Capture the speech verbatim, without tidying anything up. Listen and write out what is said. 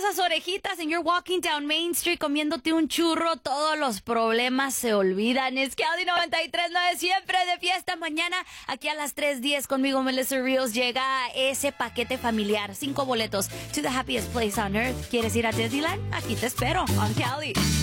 esas orejitas and you're walking down Main Street comiéndote un churro, todos los problemas se olvidan. Es Cali noventa y tres punto nueve, siempre de fiesta. Mañana, aquí a las tres diez conmigo, Melissa Ríos, llega ese paquete familiar. Cinco boletos to the happiest place on earth. ¿Quieres ir a Disneyland? Aquí te espero, on Cali.